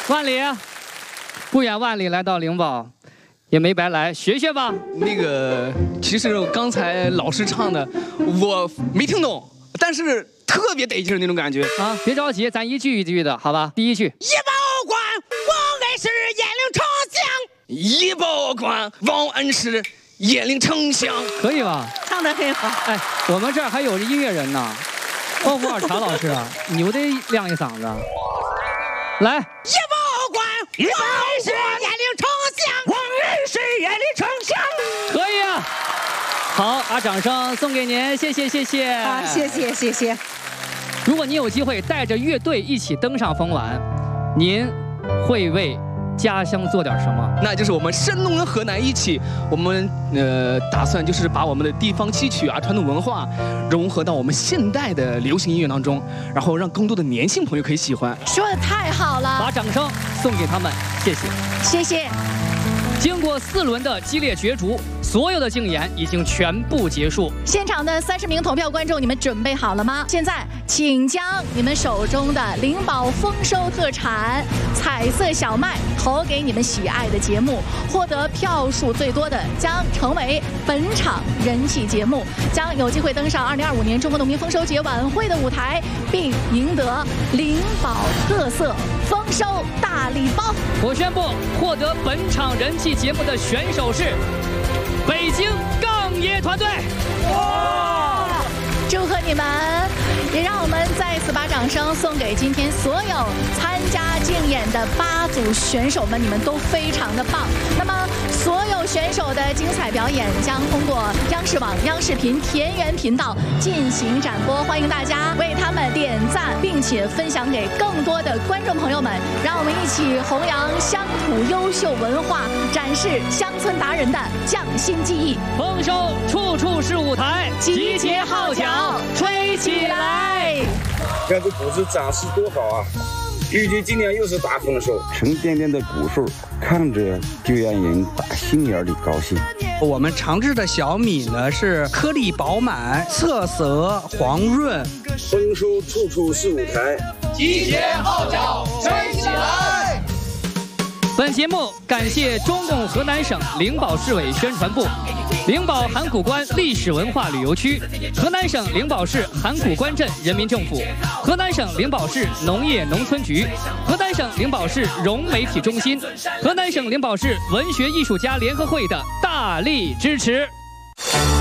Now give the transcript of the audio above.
万里，不远万里来到灵宝，也没白来，学学吧。 那个，其实刚才老师唱的，我没听懂，但是特别得劲儿那种感觉啊！别着急，咱一句一句的，好吧？第一句， 一报官，王恩是雁翎丞相； 一报官，王恩是雁翎丞相。 可以吧？ 唱得很好。 哎，我们这儿还有音乐人呢，包括二茶老师，牛得亮一嗓子。来， 一报官，王恩是雁翎丞相；王恩是雁翎丞相。 可以啊。好，把掌声送给您，谢谢谢谢。 啊，谢谢谢谢。 如果您有机会带着乐队一起登上风晚，您会为家乡做点什么？ 那就是我们山东跟河南一起，我们打算就是把我们的地方戏曲啊、传统文化融合到我们现代的流行音乐当中，然后让更多的年轻朋友可以喜欢。 说得太好了， 把掌声送给他们，谢谢， 谢谢。 经过4轮的激烈角逐，所有的竞演已经全部结束。 现场的30名投票观众，你们准备好了吗？现在，请将你们手中的灵宝丰收特产彩色小麦投给你们喜爱的节目，获得票数最多的将成为本场人气节目，将有机会登上2025年中国农民丰收节晚会的舞台，并赢得灵宝特色丰收大礼包。 我宣布，获得本场人气节目的选手是北京杠野团队。 哇！祝贺你们！也让我们再次把掌声送给今天所有参加竞演的8组选手们，你们都非常的棒。那么，所有选手的精彩表演将通过央视网、央视频田园频道进行展播，欢迎大家为他们点赞，并且分享给更多的观众朋友们。让我们一起弘扬乡土优秀文化，展示乡村达人的匠心技艺。 丰收处处是舞台，集结号角吹起来！ 看这谷子长势多好啊！预计今年又是大丰收，沉甸甸的谷穗看着就让人打心眼里高兴。 我们长治的小米呢是颗粒饱满，色泽黄润。 丰收处处是舞台， 集结号角吹起来！ 本节目感谢中共河南省灵宝市委宣传部、灵宝函谷关历史文化旅游区、河南省灵宝市函谷关镇人民政府、河南省灵宝市农业农村局、河南省灵宝市融媒体中心、河南省灵宝市文学艺术家联合会的大力支持。